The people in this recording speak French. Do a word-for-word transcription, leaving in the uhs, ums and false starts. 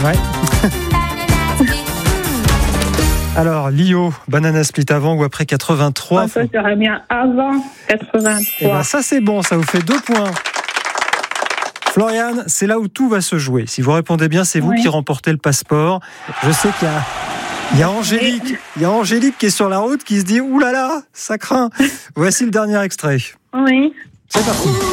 Ouais. Alors, Lio, Banana Split avant ou après quatre-vingt-trois? Ah, ça serait bien avant quatre-vingt-trois. Eh ben, ça c'est bon, ça vous fait deux points. Floriane, c'est là où tout va se jouer. Si vous répondez bien, c'est vous oui. qui remportez le passeport. Je sais qu'il y a, il y a Angélique, il y a Angélique qui est sur la route, qui se dit « Ouh là là, ça craint !» Voici le dernier extrait. Oui. C'est parti.